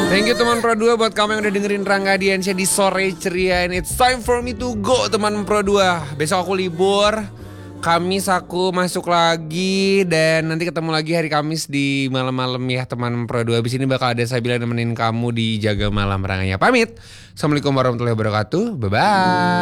Thank you teman Pro 2 buat kamu yang udah dengerin Rangga Diansyah di sore ceria. And it's time for me to go teman Pro 2. Besok aku libur, Kamis aku masuk lagi. Dan nanti ketemu lagi hari Kamis di malam-malam ya teman Pro 2. Abis ini bakal ada Sabila nemenin kamu di Jaga Malam Ranganya. Pamit. Assalamualaikum warahmatullahi wabarakatuh. Bye-bye.